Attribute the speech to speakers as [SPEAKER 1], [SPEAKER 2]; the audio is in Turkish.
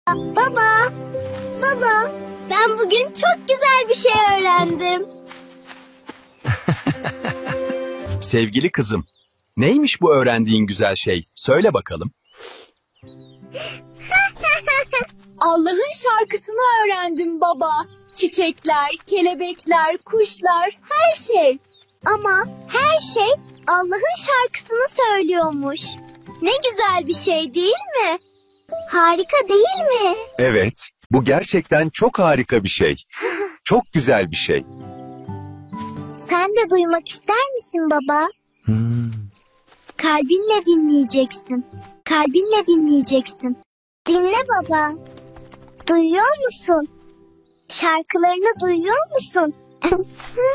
[SPEAKER 1] Baba, baba, ben bugün çok güzel bir şey öğrendim.
[SPEAKER 2] Sevgili kızım, neymiş bu öğrendiğin güzel şey? Söyle bakalım.
[SPEAKER 3] Allah'ın şarkısını öğrendim baba. Çiçekler, kelebekler, kuşlar, her şey.
[SPEAKER 1] Ama her şey Allah'ın şarkısını söylüyormuş. Ne güzel bir şey değil mi? Harika değil mi?
[SPEAKER 2] Evet, bu gerçekten çok harika bir şey. Çok güzel bir şey.
[SPEAKER 1] Sen de duymak ister misin baba? Kalbinle dinleyeceksin. Kalbinle dinleyeceksin. Dinle baba. Duyuyor musun? Şarkılarını duyuyor musun?